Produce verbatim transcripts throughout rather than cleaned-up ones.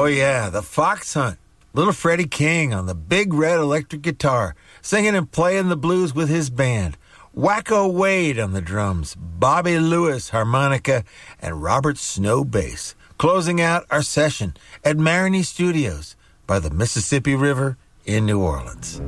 yeah, the Fox Hunt. Little Freddie King on the big red electric guitar, singing and playing the blues with his band. Wacko Wade on the drums, Bobby Lewis harmonica, and Robert Snow bass. Closing out our session at Marigny Studios by the Mississippi River in New Orleans.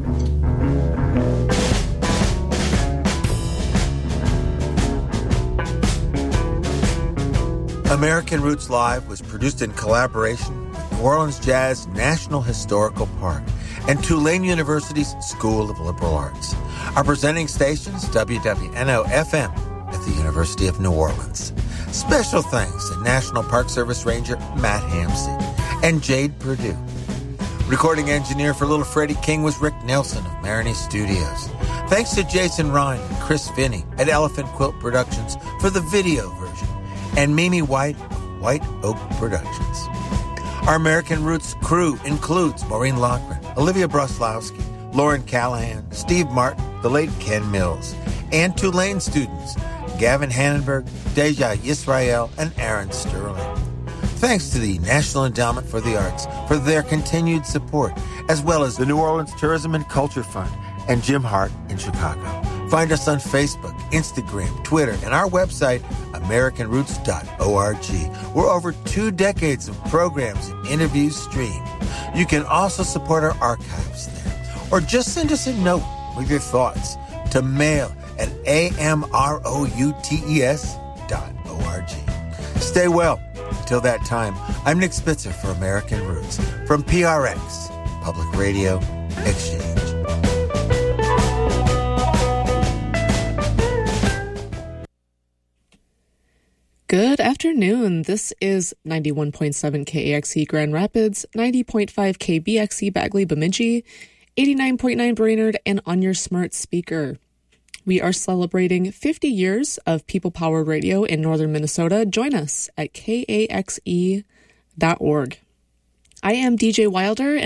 American Roots Live was produced in collaboration with New Orleans Jazz National Historical Park and Tulane University's School of Liberal Arts. Our presenting stations, W W N O F M at the University of New Orleans. Special thanks to National Park Service Ranger Matt Hamsey and Jade Purdue. Recording engineer for Little Freddie King was Rick Nelson of Marigny Studios. Thanks to Jason Ryan and Chris Finney at Elephant Quilt Productions for the video version, and Mimi White of White Oak Productions. Our American Roots crew includes Maureen Loughran, Olivia Broslowski, Lauren Callahan, Steve Martin, the late Ken Mills, and Tulane students Gavin Hannenberg, Deja Yisrael, and Aaron Sterling. Thanks to the National Endowment for the Arts for their continued support, as well as the New Orleans Tourism and Culture Fund and Jim Hart in Chicago. Find us on Facebook, Instagram, Twitter, and our website, American Roots dot org, where over two decades of programs and interviews stream. You can also support our archives there, or just send us a note with your thoughts to mail at A M R O U T E S dot org. Stay well. Until that time, I'm Nick Spitzer for American Roots from P R X, Public Radio Exchange. Good afternoon. This is ninety-one point seven K A X E Grand Rapids, ninety point five K B X E Bagley Bemidji, eighty-nine point nine Brainerd, and on your smart speaker. We are celebrating fifty years of People Power Radio in northern Minnesota. Join us at K A X E dot org. I am D J Wilder,